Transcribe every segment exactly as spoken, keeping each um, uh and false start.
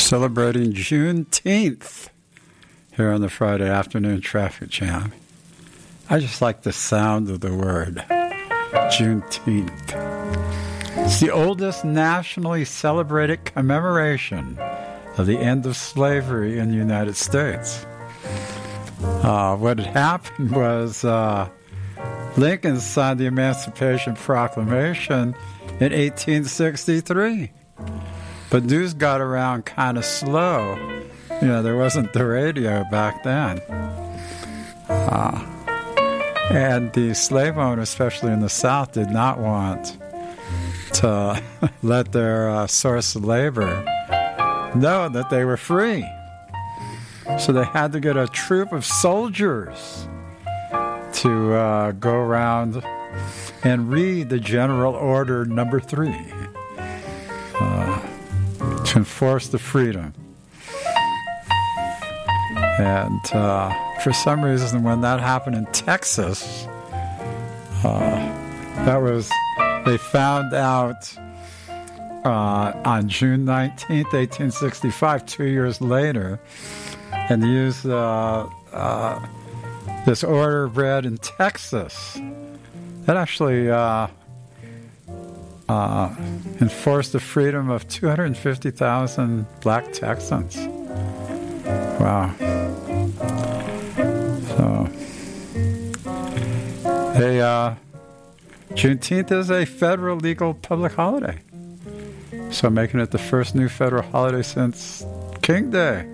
celebrating Juneteenth here on the Friday afternoon traffic jam. I just like the sound of the word, Juneteenth. It's the oldest nationally celebrated commemoration of the end of slavery in the United States. Uh, what had happened was uh, Lincoln signed the Emancipation Proclamation in eighteen sixty-three. But news got around kind of slow. You know, there wasn't the radio back then. Uh, and the slave owners, especially in the South, did not want to let their uh, source of labor know that they were free. So they had to get a troop of soldiers to uh, go around and read the General Order Number Three uh, to enforce the freedom. And uh, for some reason, when that happened in Texas, uh, that was, they found out uh, on June nineteenth, eighteen sixty-five, two years later, and used uh, uh, this order read in Texas. That actually uh, uh, enforced the freedom of two hundred fifty thousand black Texans. Wow. So, they, uh, Juneteenth is a federal legal public holiday. So making it the first new federal holiday since King Day.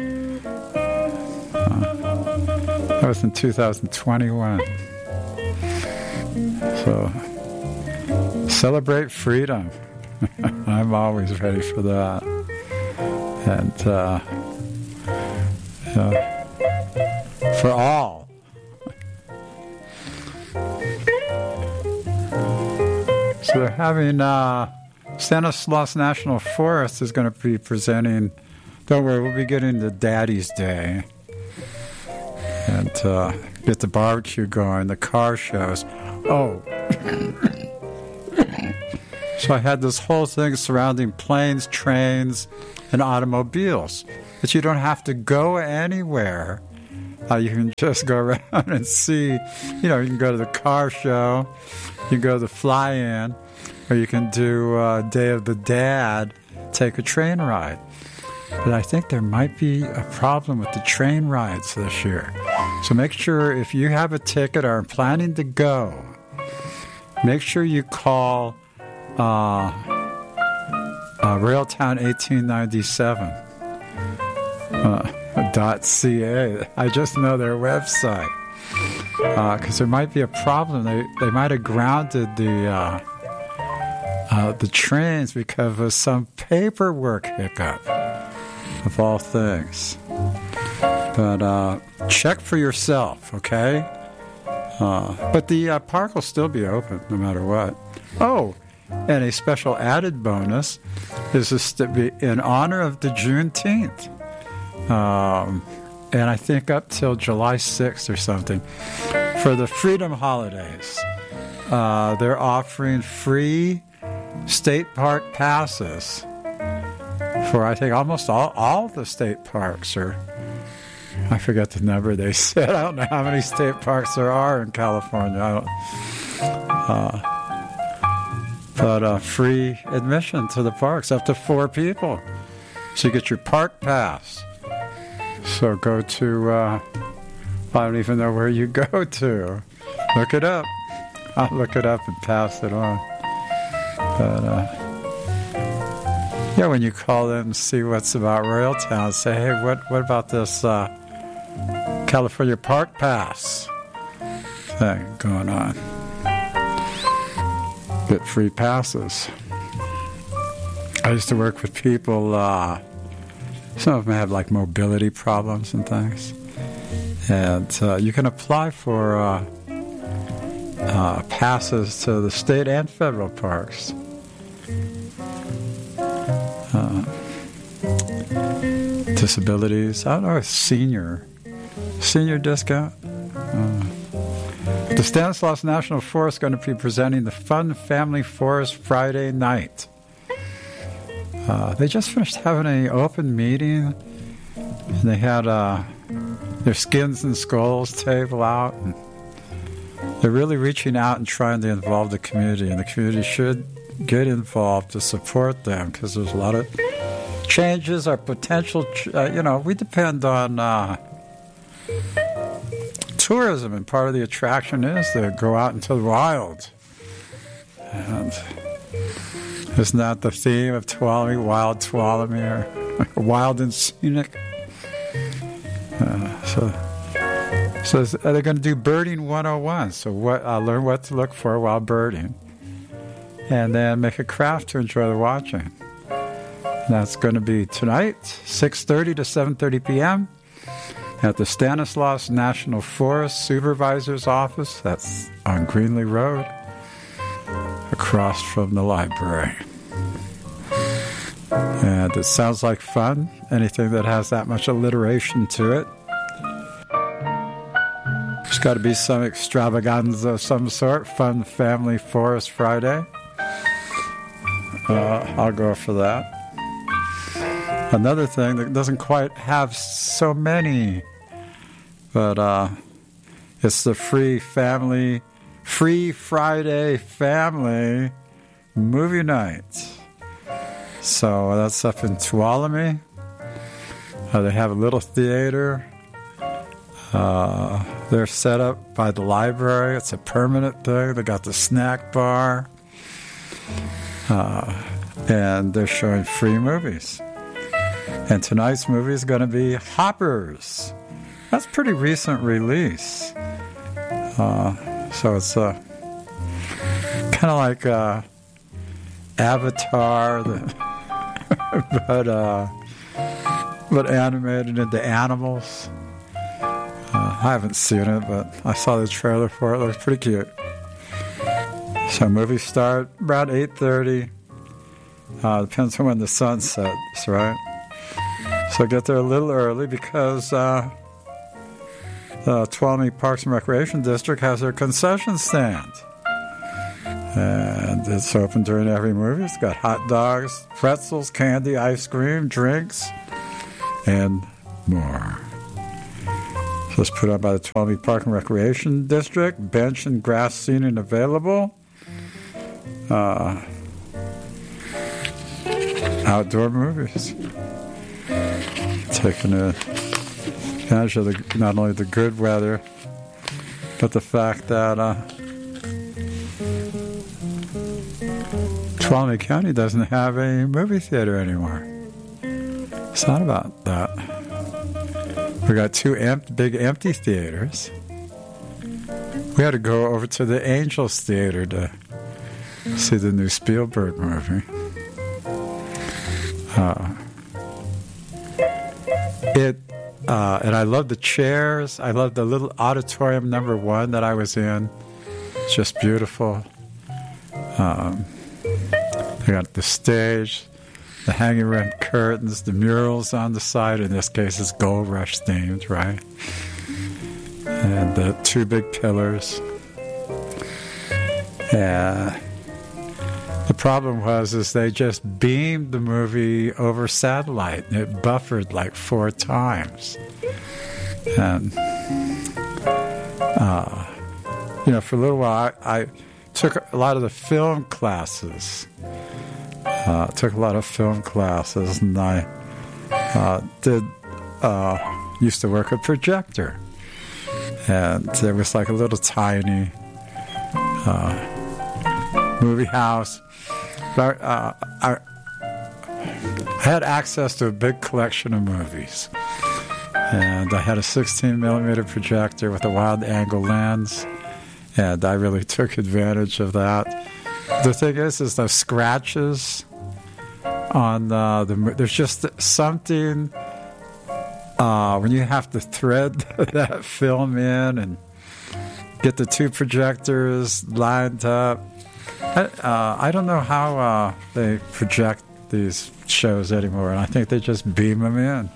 Uh, that was in two thousand twenty-one. So, celebrate freedom. I'm always ready for that. And, uh, uh, for all. So they're having, uh, Stanislaus National Forest is going to be presenting, don't worry, we'll be getting the Daddy's Day. And, uh, get the barbecue going, the car shows. Oh. So I had this whole thing surrounding planes, trains, and automobiles. But you don't have to go anywhere. Uh, you can just go around and see. You know, you can go to the car show, you can go to the fly-in, or you can do uh, Day of the Dad, take a train ride. But I think there might be a problem with the train rides this year. So make sure if you have a ticket or are planning to go, make sure you call uh, uh, Railtown eighteen ninety-seven. Uh, .ca. I just know their website because uh, there might be a problem. They they might have grounded the uh, uh, the trains because of some paperwork hiccup, of all things. But uh, check for yourself, okay? Uh, but the uh, park will still be open no matter what. Oh, and a special added bonus is this to be in honor of the Juneteenth. Um, and I think up till July sixth or something, for the Freedom Holidays, uh, they're offering free state park passes for, I think, almost all, all the state parks. Or I forget the number they said. I don't know how many state parks there are in California. I don't, uh, but uh, free admission to the parks, up to four people. So you get your park pass. So go to, uh, I don't even know where you go to. Look it up. I'll look it up and pass it on. But, uh, yeah, when you call them and see what's about Railtown, say, hey, what, what about this uh, California Park Pass thing going on? Get free passes. I used to work with people, uh, some of them have like mobility problems and things. And uh, you can apply for uh, uh, passes to the state and federal parks. Uh, disabilities, I don't know, senior, senior discount. Uh, the Stanislaus National Forest is going to be presenting the Fun Family Forest Friday night. Uh, they just finished having an open meeting, and they had uh, their Skins and Skulls table out. And they're really reaching out and trying to involve the community, and the community should get involved to support them because there's a lot of changes or potential. Uh, you know, we depend on uh, tourism, and part of the attraction is to go out into the wild. And isn't that the theme of Tuolumne, Wild Tuolumne, or wild and scenic? Uh, so, so they're going to do birding one oh one. So what? Uh, learn what to look for while birding, and then make a craft to enjoy the watching. And that's going to be tonight, six thirty to seven thirty p.m. at the Stanislaus National Forest Supervisor's Office. That's on Greenlee Road, across from the library. And it sounds like fun. Anything that has that much alliteration to it. There's got to be some extravaganza of some sort. Fun Family Forest Friday. Uh, I'll go for that. Another thing that doesn't quite have so many, but uh, it's the free family, free Friday family movie night. So that's up in Tuolumne. Uh, they have a little theater. Uh, they're set up by the library. It's a permanent thing. They got the snack bar. Uh, and they're showing free movies. And tonight's movie is going to be Hoppers. That's a pretty recent release. Uh, so it's uh, kind of like uh, Avatar, the, but uh, but animated into animals. Uh, I haven't seen it, but I saw the trailer for it. It looks pretty cute. So movies start around eight thirty. Uh, depends on when the sun sets, right? So get there a little early because uh, the Tuolumne Parks and Recreation District has their concession stand. And it's open during every movie. It's got hot dogs, pretzels, candy, ice cream, drinks, and more. So it's put on by the Tuolumne Park and Recreation District. Bench and grass seating available. Uh, outdoor movies. Taking advantage of the, not only the good weather, but the fact that uh, Tuolumne County doesn't have a movie theater anymore. It's not about that. We got two empty, big empty theaters. We had to go over to the Angels Theater to see the new Spielberg movie. Uh, it, uh, and I love the chairs. I love the little auditorium number one that I was in. It's just beautiful. Um, they got the stage, the hanging red curtains, the murals on the side. In this case, it's Gold Rush themed, right? And the two big pillars. Yeah. The problem was is they just beamed the movie over satellite, and it buffered like four times. And, uh, you know, for a little while, I, I took a lot of the film classes. Uh, took a lot of film classes, and I uh, did uh, used to work a projector. And there was like a little tiny uh, movie house. But uh, I, I had access to a big collection of movies. And I had a sixteen millimeter projector with a wide angle lens. And I really took advantage of that. The thing is, is the scratches on uh, the... There's just something... Uh, when you have to thread that film in and get the two projectors lined up. I, uh, I don't know how uh, they project these shows anymore, and I think they just beam them in.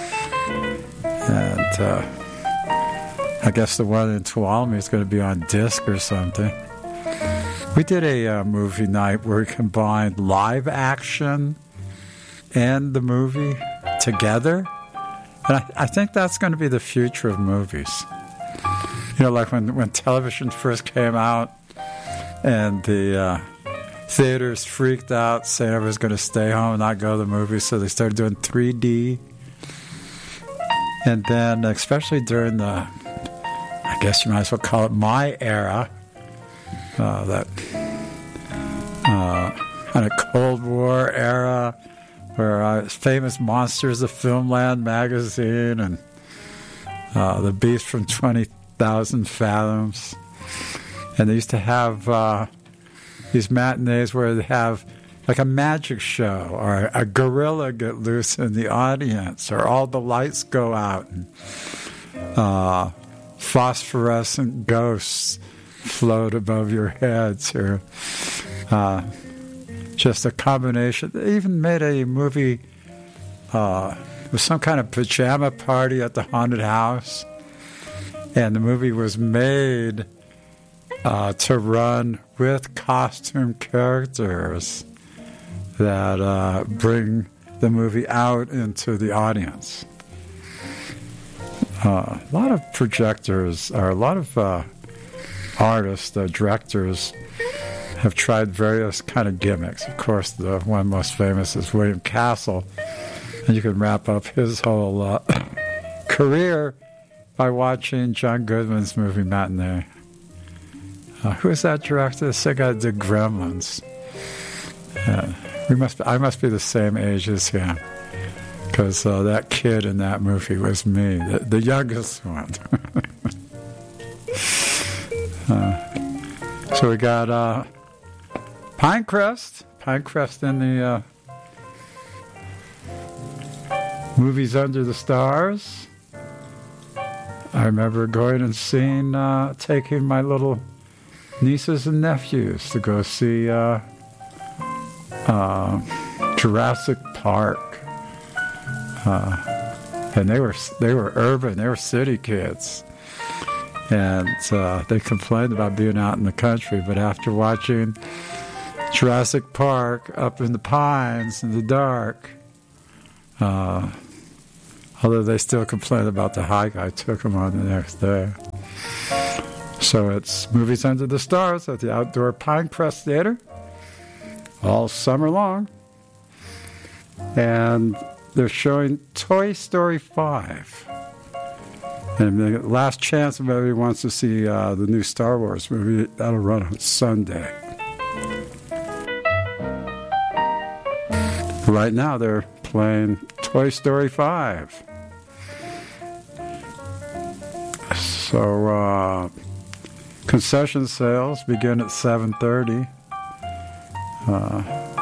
And uh, I guess the one in Tuolumne is going to be on disc or something. We did a uh, movie night where we combined live action and the movie together. And I, I think that's going to be the future of movies. You know, like when, when television first came out and the uh, theaters freaked out, saying everyone's going to stay home and not go to the movies, so they started doing three D. And then, especially during the, I guess you might as well call it my era, uh, that uh, kind of Cold War era, where uh, famous Monsters of Filmland magazine and uh, The Beast from twenty thousand Fathoms. And they used to have uh, these matinees where they have like a magic show or a gorilla get loose in the audience, or all the lights go out and uh, phosphorescent ghosts float above your heads, or uh, just a combination. They even made a movie uh, with some kind of pajama party at the haunted house, and the movie was made uh, to run with costume characters that uh, bring the movie out into the audience. Uh, a lot of projectors, or a lot of uh, artists, uh, directors, have tried various kind of gimmicks. Of course, the one most famous is William Castle, and you can wrap up his whole uh, career by watching John Goodman's movie Matinee. Uh, who is that director? The same guy that did Gremlins. Uh, we must. Be, I must be the same age as him, because uh, that kid in that movie was me, the, the youngest one. uh, so we got uh, Pinecrest, Pinecrest in the uh, movies Under the Stars. I remember going and seeing, uh, taking my little nieces and nephews to go see uh, uh, Jurassic Park, uh, and they were they were urban, they were city kids, and uh, they complained about being out in the country. But after watching Jurassic Park up in the pines in the dark, uh, although they still complain about the hike, I took them on the next day. So it's Movies Under the Stars at the Outdoor Pinecrest Theater all summer long. And they're showing Toy Story five. And the last chance if anybody wants to see uh, the new Star Wars movie, that'll run on Sunday. Right now they're playing Toy Story five. So, uh, concession sales begin at seven thirty. Uh,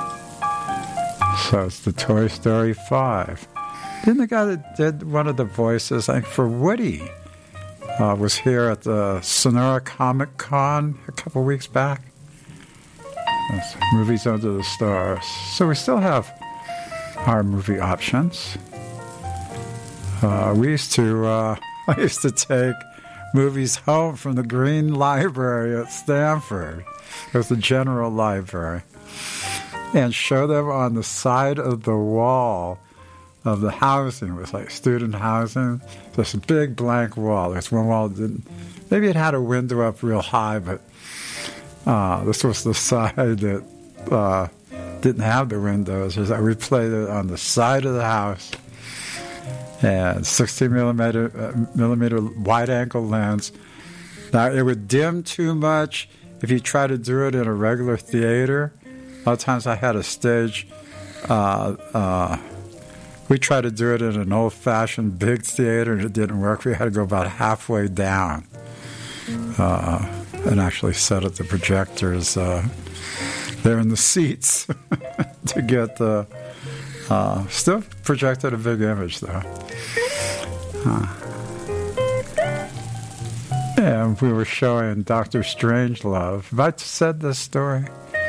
so it's the Toy Story five. Didn't the guy that did one of the voices, I think, for Woody, uh, was here at the Sonora Comic Con a couple weeks back? That's Movies Under the Stars. So we still have our movie options. Uh, we used to, uh, I used to take movies home from the Green Library at Stanford. It was the general library. And show them on the side of the wall of the housing. It was like student housing. There's a big blank wall. There's one wall that didn't, maybe it had a window up real high, but uh, this was the side that uh, didn't have the windows. We played it on the side of the house. And sixteen millimeter, uh, millimeter wide-angle lens. Now, it would dim too much if you try to do it in a regular theater. A lot of times I had a stage. Uh, uh, we tried to do it in an old-fashioned big theater, and it didn't work. We had to go about halfway down uh, and actually set up the projectors uh, there in the seats to get the... Uh, still projected a big image, though. Uh, and we were showing Doctor Strangelove. Have I said this story?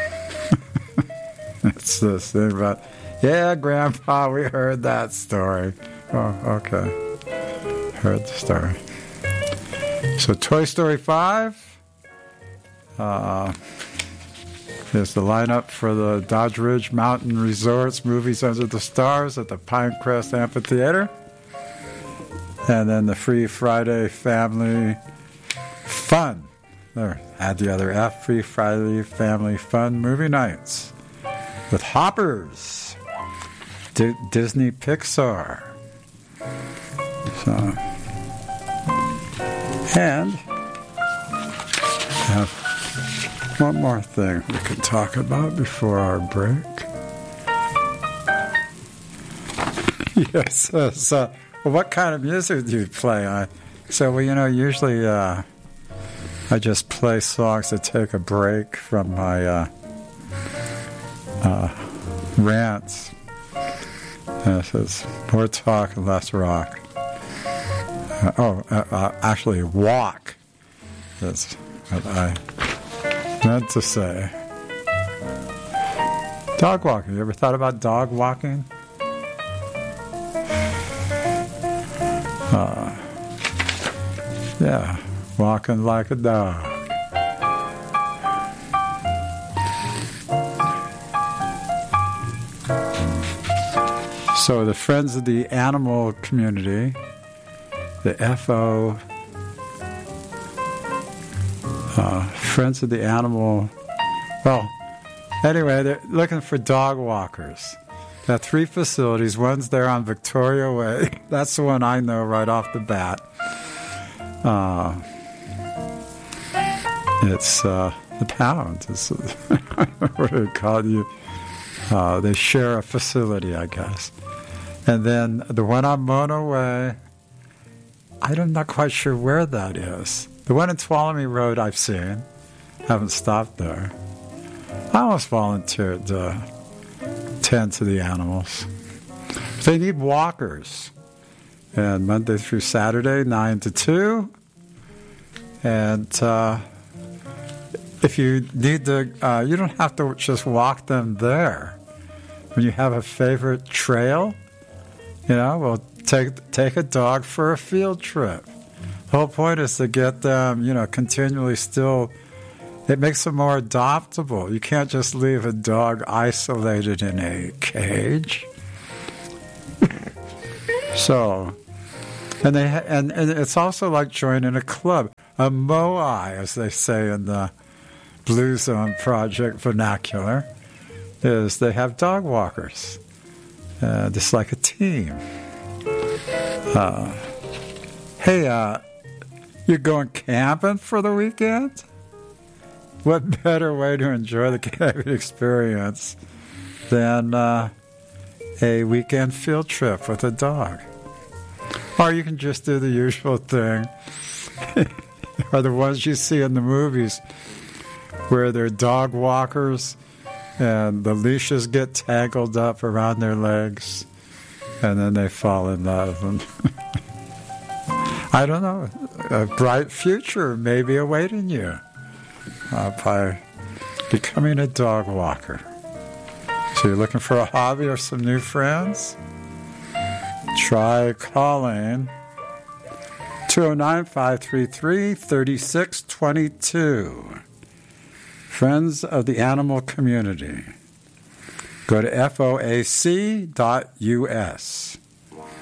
It's this thing about, yeah, Grandpa, we heard that story. Oh, okay. Heard the story. So Toy Story five. Uh, There's the lineup for the Dodge Ridge Mountain Resorts Movies Under the Stars at the Pinecrest Amphitheater. And then the Free Friday Family Fun. There, add the other F, Free Friday Family Fun Movie Nights with Hoppers, D- Disney Pixar. So, and have one more thing we can talk about before our break. Yes, uh, so well, what kind of music do you play? I, so, well, you know, usually uh, I just play songs that take a break from my uh, uh, rants. And it says more talk and less rock. Uh, oh, uh, uh, actually, walk. That's what I meant to say. Dog walking. You ever thought about dog walking? Uh, yeah, walking like a dog. So the Friends of the Animal Community, the F O, uh, Friends of the Animal, well, anyway, they're looking for dog walkers. They have three facilities. One's there on Victoria Way. That's the one I know right off the bat. Uh, it's uh, the Pound. It's, what do they call you? Uh, they share a facility, I guess. And then the one on Mona Way, I'm not quite sure where that is. The one in Tuolumne Road I've seen. Haven't stopped there. I almost volunteered to tend to the animals. They need walkers. And Monday through Saturday, nine to two. And uh, if you need to, uh, you don't have to just walk them there. When you have a favorite trail, you know, well, take take a dog for a field trip. The whole point is to get them, you know, continually still. It makes them more adoptable. You can't just leave a dog isolated in a cage. So, and they ha- and, and it's also like joining a club, a moai, as they say in the Blue Zone Project vernacular, is they have dog walkers, uh, just like a team. Uh, hey, uh, you're going camping for the weekend? What better way to enjoy the camping experience than uh, a weekend field trip with a dog? Or you can just do the usual thing, or the ones you see in the movies where they're dog walkers and the leashes get tangled up around their legs and then they fall in love. And I don't know, a bright future may be awaiting you uh, by becoming a dog walker. So you're looking for a hobby or some new friends? Try calling two oh nine, five three three, three six two two. Friends of the Animal Community. Go to F O A C dot U S.